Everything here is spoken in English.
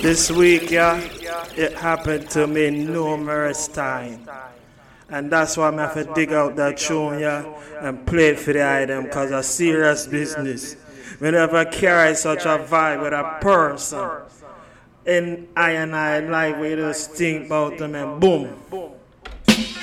This week, yeah, it happened to me numerous times. And that's why I'm have to dig out that tune, yeah, and play it for the item, cause a serious business. Whenever carry such a vibe with a person, in I and I life, we just think about them and boom.